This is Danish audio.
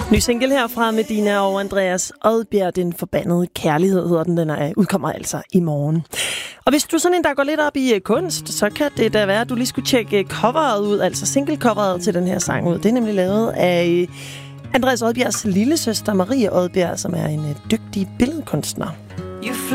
Ny single her fra Medina og Andreas Odbjerg, Den Forbandede Kærlighed hedder den. Den udkommer altså i morgen. Og hvis du er sådan en, der går lidt op i kunst, så kan det da være, at du lige skulle tjekke coveret ud, altså single-coveret til den her sang ud. Det er nemlig lavet af Andreas Odbjergs lillesøster Marie Odbjerg, som er en dygtig billedkunstner. You fly